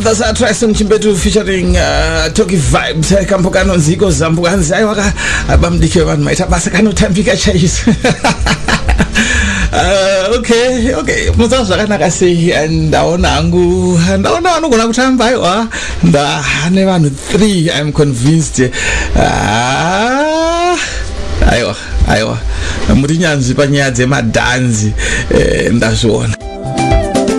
That's our try song Chimbetu featuring Toki Vibes Kampokano Ziko Zambuanzi Aiwaka Abamdike Van Maita Basakano Tampika Chase. Okay. Muzaza kana kasi ndaona angu kuna kutamba iwa ndane vanhu 3 I'm convinced. Aiwa muri nyanzvi panyaya dzemadanzi ndazviona.